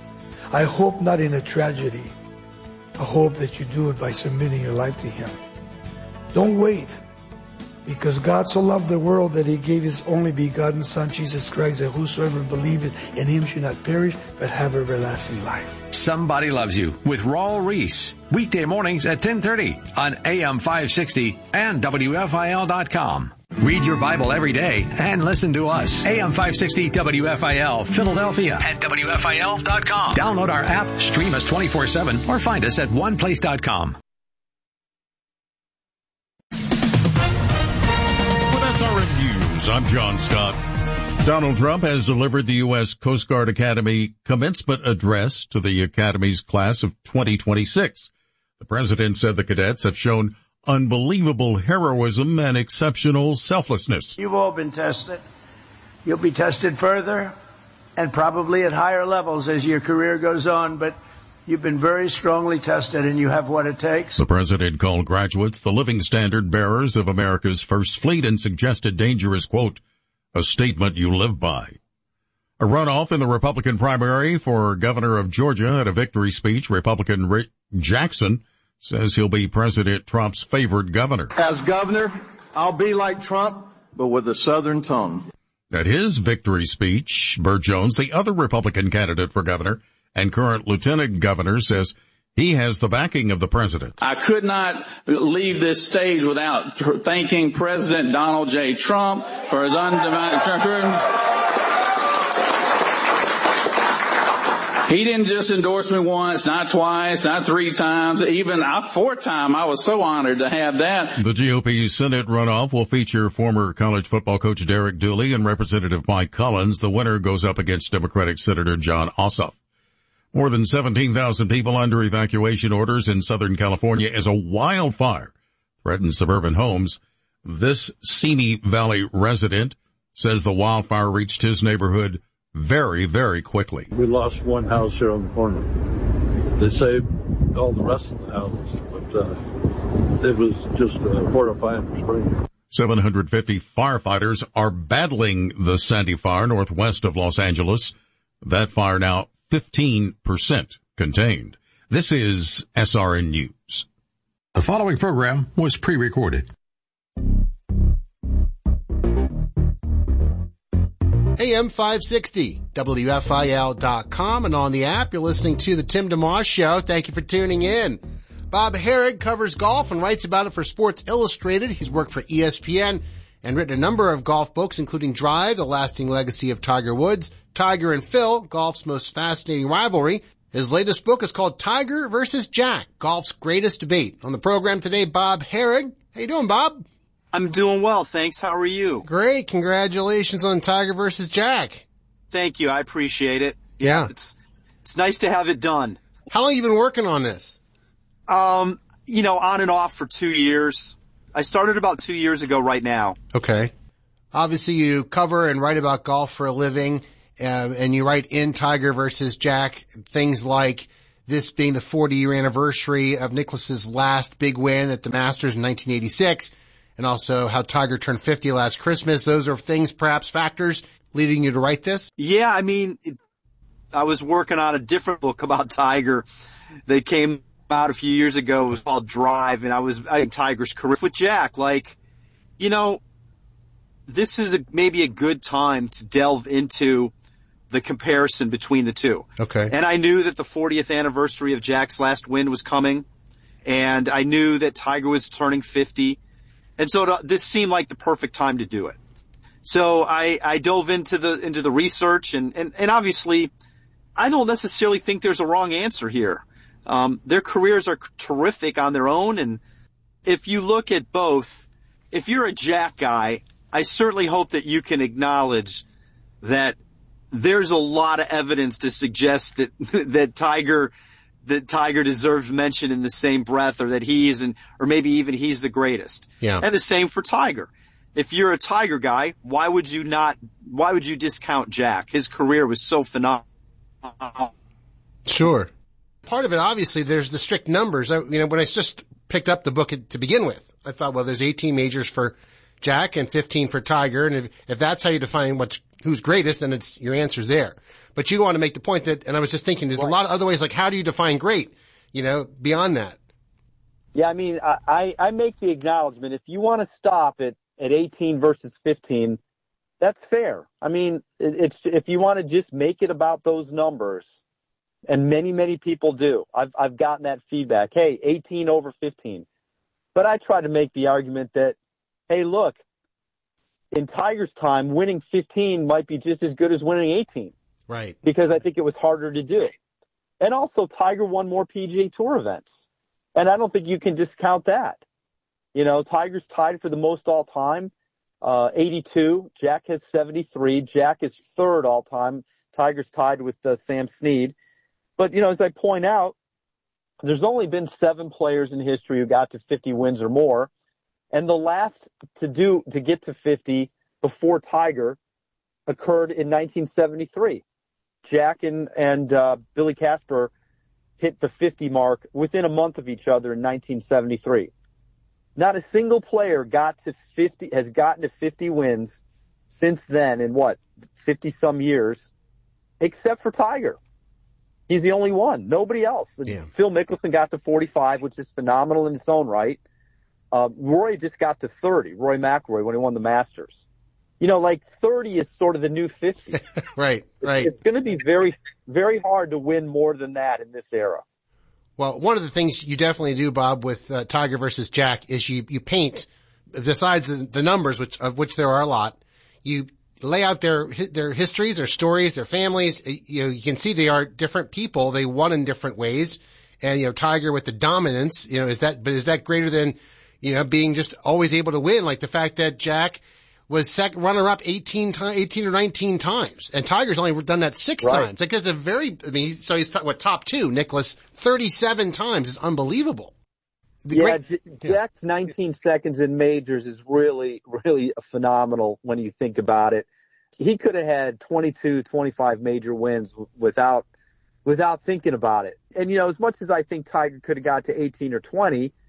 I hope not in a tragedy. I hope that you do it by submitting your life to Him. Don't wait, because God so loved the world that He gave His only begotten Son, Jesus Christ, that whosoever believeth in Him should not perish, but have everlasting life. Somebody Loves You with Raul Reese. Weekday mornings at ten thirty on A M five sixty and W F I L dot com. Read your Bible every day and listen to us. A M five sixty W F I L Philadelphia at W F I L dot com. Download our app, stream us twenty-four seven, or find us at one place dot com. With S R N News, I'm John Scott. Donald Trump has delivered the U S Coast Guard Academy commencement address to the Academy's class of twenty twenty-six. The president said the cadets have shown unbelievable heroism and exceptional selflessness. You've all been tested. You'll be tested further and probably at higher levels as your career goes on, but you've been very strongly tested and you have what it takes. The president called graduates the living standard bearers of America's first fleet and suggested danger is, quote, a statement you live by. A runoff in the Republican primary for governor of Georgia at a victory speech, Republican Rick Jackson says he'll be President Trump's favored governor. As governor, I'll be like Trump, but with a Southern tone. At his victory speech, Burt Jones, the other Republican candidate for governor and current lieutenant governor, says he has the backing of the president. I could not leave this stage without thanking President Donald J. Trump for his undivided... He didn't just endorse me once, not twice, not three times, even a fourth time. I was so honored to have that. The G O P Senate runoff will feature former college football coach Derek Dooley and Representative Mike Collins. The winner goes up against Democratic Senator Jon Ossoff. More than seventeen thousand people under evacuation orders in Southern California as a wildfire threatens suburban homes. This Simi Valley resident says the wildfire reached his neighborhood very, very quickly. We lost one house here on the corner. They saved all the rest of the houses, but uh, it was just uh, horrifying for spring. seven hundred fifty firefighters are battling the Sandy fire northwest of Los Angeles. That fire now fifteen percent contained. This is S R N News. The following program was pre-recorded. A M five sixty, W F I L dot com, and on the app, you're listening to The Tim DeMoss Show. Thank you for tuning in. Bob Harig covers golf and writes about it for Sports Illustrated. He's worked for E S P N and written a number of golf books, including Drive, The Lasting Legacy of Tiger Woods, Tiger and Phil, Golf's Most Fascinating Rivalry. His latest book is called Tiger versus Jack, Golf's Greatest Debate. On the program today, Bob Harig. How you doing, Bob? I'm doing well, thanks. How are you? Great. Congratulations on Tiger versus Jack. Thank you. I appreciate it. Yeah. It's it's nice to have it done. How long have you been working on this? Um, you know, on and off for two years. I started about two years ago right now. Okay. Obviously, you cover and write about golf for a living, uh, and you write in Tiger versus Jack things like this being the forty-year anniversary of Nicklaus's last big win at the Masters in nineteen eighty-six. And also how Tiger turned fifty last Christmas. Those are things, perhaps factors, leading you to write this? Yeah, I mean, it, I was working on a different book about Tiger that came out a few years ago. It was called Drive, and I was, I think, Tiger's career with Jack. Like, you know, this is a, maybe a good time to delve into the comparison between the two. Okay. And I knew that the fortieth anniversary of Jack's last win was coming, and I knew that Tiger was turning fifty. And so to, this seemed like the perfect time to do it. So I, I dove into the, into the research and, and, and obviously I don't necessarily think there's a wrong answer here. Um, their careers are terrific on their own. And if you look at both, if you're a Jack guy, I certainly hope that you can acknowledge that there's a lot of evidence to suggest that, that Tiger, that Tiger deserves mention in the same breath, or that he isn't, or maybe even he's the greatest. Yeah. And the same for Tiger. If you're a Tiger guy, why would you not, why would you discount Jack? His career was so phenomenal. Sure. Part of it, obviously, there's the strict numbers. I, you know, when I just picked up the book to begin with, I thought, well, there's eighteen majors for Jack and fifteen for Tiger. And if, if that's how you define what's, who's greatest, then it's, your answer's there. But you want to make the point that, and I was just thinking, there's right. a lot of other ways, like how do you define great, you know, beyond that? Yeah, I mean, I, I make the acknowledgement, if you want to stop at, at eighteen versus fifteen, that's fair. I mean, it, it's, if you want to just make it about those numbers, and many, many people do, I've, I've gotten that feedback, hey, eighteen over fifteen. But I try to make the argument that, hey, look, in Tiger's time, winning fifteen might be just as good as winning eighteen. Right. Because I think it was harder to do. And also, Tiger won more P G A Tour events. And I don't think you can discount that. You know, Tiger's tied for the most all time, uh, eighty-two. Jack has seventy-three. Jack is third all time. Tiger's tied with uh, Sam Snead. But, you know, as I point out, there's only been seven players in history who got to fifty wins or more. And the last to do, to get to fifty before Tiger occurred in nineteen seventy-three. Jack and, and, uh, Billy Casper hit the fifty mark within a month of each other in nineteen seventy-three. Not a single player got to fifty, has gotten to fifty wins since then in what, fifty some years, except for Tiger. He's the only one. Nobody else. Yeah. Phil Mickelson got to forty-five, which is phenomenal in its own right. Uh, Roy just got to thirty, Roy McIlroy, when he won the Masters. You know, like thirty is sort of the new fifty. Right, right. It's, it's going to be very, very hard to win more than that in this era. Well, one of the things you definitely do, Bob, with uh, Tiger versus Jack is you, you paint, besides the, the numbers, which of which there are a lot, you lay out their their histories, their stories, their families. You know, you can see they are different people. They won in different ways. And, you know, Tiger with the dominance, you know, is that, but is that greater than, you know, being just always able to win? Like the fact that Jack was second runner-up eighteen times, eighteen or nineteen times, and Tiger's only done that six right. times. Like, that's a very, I mean, so he's what top two. Nicklaus thirty-seven times is unbelievable. The yeah, great, J- yeah, Jack's nineteen seconds in majors is really, really phenomenal when you think about it. He could have had twenty-two, twenty-five major wins without, without thinking about it. And you know, as much as I think Tiger could have got to eighteen or twenty,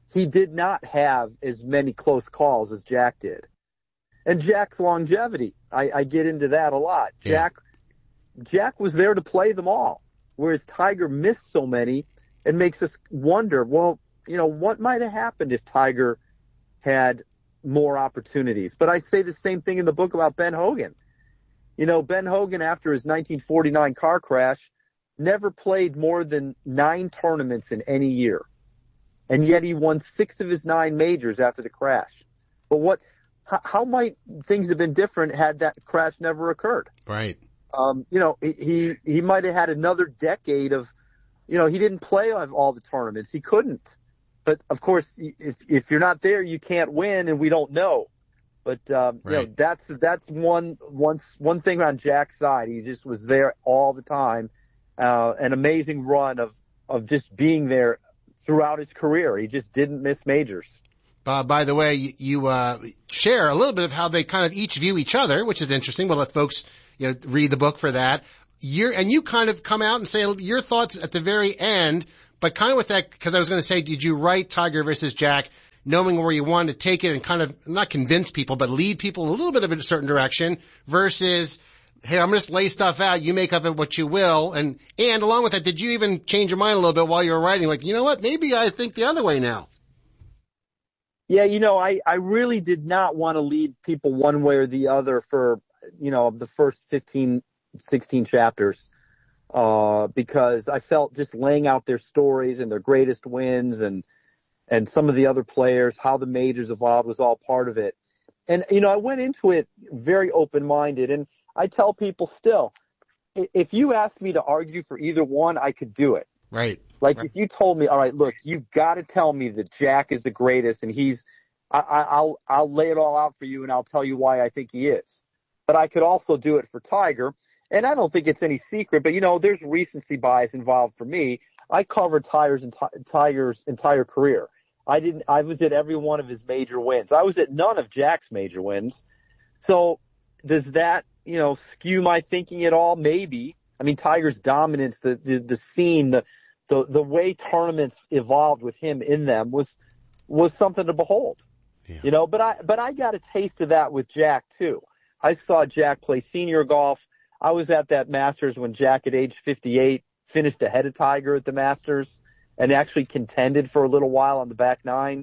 he did not have as many close calls as Jack did. And Jack's longevity, I, I get into that a lot. Yeah. Jack, Jack was there to play them all, whereas Tiger missed so many. It makes us wonder, well, you know, what might have happened if Tiger had more opportunities? But I say the same thing in the book about Ben Hogan. You know, Ben Hogan, after his nineteen forty-nine car crash, never played more than nine tournaments in any year. And yet he won six of his nine majors after the crash. But what, how, how might things have been different had that crash never occurred? Right. Um, you know, he, he might have had another decade of, you know, he didn't play on all the tournaments. He couldn't. But of course, if, if you're not there, you can't win, and we don't know. But, um, right. you know, that's, that's one, one, one thing on Jack's side. He just was there all the time. Uh, an amazing run of, of just being there throughout his career. He just didn't miss majors. Uh, by the way, you, you uh, share a little bit of how they kind of each view each other, which is interesting. We'll let folks, you know, read the book for that. You're, and you kind of come out and say your thoughts at the very end, but kind of with that, because I was going to say, did you write Tiger versus Jack knowing where you wanted to take it and kind of not convince people, but lead people a little bit of a certain direction versus, hey, I'm going to just lay stuff out. You make of it what you will. And, and along with that, did you even change your mind a little bit while you were writing? Like, you know what? Maybe I think the other way now. Yeah, you know, I, I really did not want to lead people one way or the other for, you know, the first fifteen, sixteen chapters, uh, because I felt just laying out their stories and their greatest wins and, and some of the other players, how the majors evolved was all part of it. And, you know, I went into it very open-minded, and I tell people still, if you asked me to argue for either one, I could do it. Right. Like right. if you told me, all right, look, you've got to tell me that Jack is the greatest, and he's, I, I, I'll, I'll lay it all out for you, and I'll tell you why I think he is. But I could also do it for Tiger, and I don't think it's any secret, but you know, there's recency bias involved for me. I covered Tiger's, Tiger's entire career. I didn't, I was at every one of his major wins. I was at none of Jack's major wins. So does that, you know, skew my thinking at all? Maybe. I mean, Tiger's dominance, the, the, the scene, the, the, the way tournaments evolved with him in them was, was something to behold, yeah. you know, but I, but I got a taste of that with Jack too. I saw Jack play senior golf. I was at that Masters when Jack at age fifty-eight finished ahead of Tiger at the Masters and actually contended for a little while on the back nine,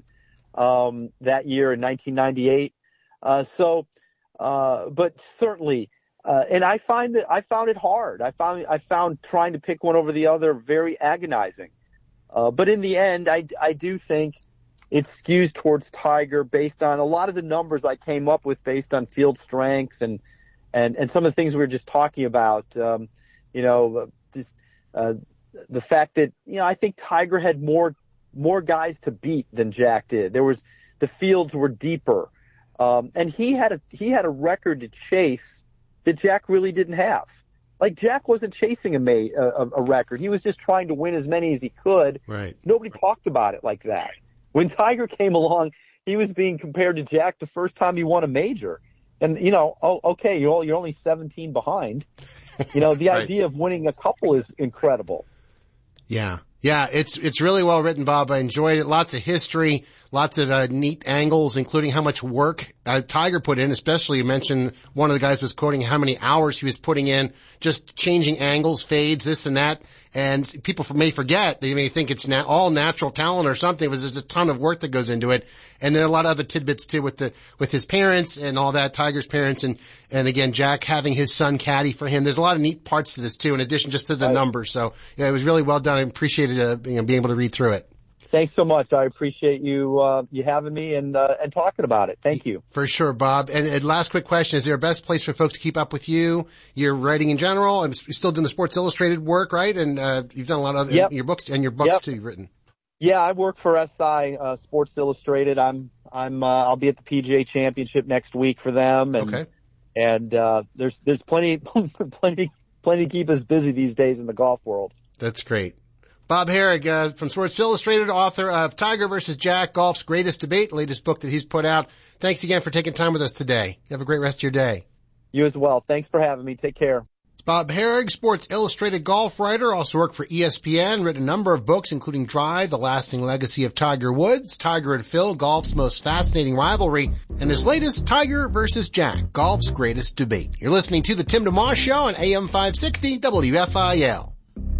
um, that year in nineteen ninety-eight. Uh, so, uh, but certainly, Uh, and I find that I found it hard. I found I found trying to pick one over the other very agonizing. Uh, but in the end, I, I do think it skews towards Tiger based on a lot of the numbers I came up with based on field strength and and, and some of the things we were just talking about. Um, you know, just, uh, the fact that you know I think Tiger had more more guys to beat than Jack did. There was the fields were deeper, um, and he had a he had a record to chase that Jack really didn't have. Like Jack wasn't chasing a, ma- a, a record. He was just trying to win as many as he could. Right. Nobody talked about it like that. When Tiger came along, he was being compared to Jack the first time he won a major. And, you know, oh, okay, you're, you're only seventeen behind. You know, the right. idea of winning a couple is incredible. Yeah. Yeah, it's it's really well written, Bob. I enjoyed it. Lots of history, lots of uh, neat angles, including how much work uh, Tiger put in. Especially, you mentioned one of the guys was quoting how many hours he was putting in, just changing angles, fades, this and that. And people may forget, they may think it's na- all natural talent or something. It was there's a ton of work that goes into it. And then a lot of other tidbits too with the with his parents and all that, Tiger's parents, and and again Jack having his son caddy for him. There's a lot of neat parts to this too, in addition just to the right. numbers. So yeah, it was really well done. I appreciated uh, you know, being able to read through it. Thanks so much. I appreciate you uh, you having me and uh, and talking about it. Thank you. For sure, Bob. And, and last quick question: is there a best place for folks to keep up with you? Your writing in general. I'm still doing the Sports Illustrated work, right? And uh, you've done a lot of other, yep. your books and your books yep. too. You've written. Yeah, I work for S I uh, Sports Illustrated. I'm I'm uh, I'll be at the P G A Championship next week for them, and okay. and uh, there's there's plenty plenty plenty to keep us busy these days in the golf world. That's great. Bob Harig, uh, from Sports Illustrated, author of Tiger versus Jack, Golf's Greatest Debate, latest book that he's put out. Thanks again for taking time with us today. You have a great rest of your day. You as well. Thanks for having me. Take care. Bob Harig, Sports Illustrated golf writer, also worked for E S P N, written a number of books, including Drive, The Lasting Legacy of Tiger Woods, Tiger and Phil, Golf's Most Fascinating Rivalry, and his latest, Tiger versus Jack, Golf's Greatest Debate. You're listening to The Tim DeMoss Show on A M five sixty W F I L.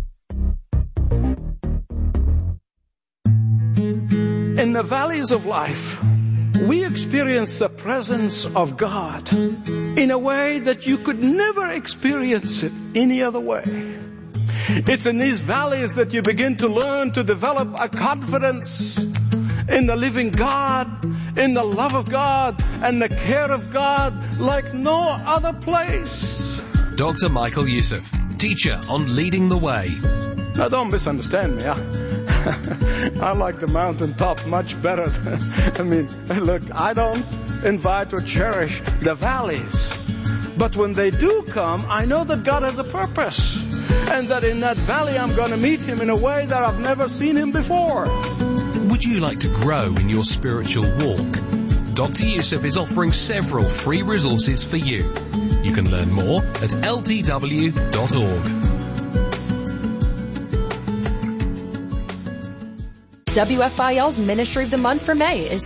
In the valleys of life, we experience the presence of God in a way that you could never experience it any other way. It's in these valleys that you begin to learn to develop a confidence in the living God, in the love of God, and the care of God like no other place. Doctor Michael Youssef, teacher on Leading the Way. Now don't misunderstand me. I, I like the mountaintop much better. I mean, look, I don't invite or cherish the valleys. But when they do come, I know that God has a purpose. And that in that valley I'm going to meet Him in a way that I've never seen Him before. Would you like to grow in your spiritual walk? Doctor Youssef is offering several free resources for you. You can learn more at L T W dot org. W F I L's Ministry of the Month for May is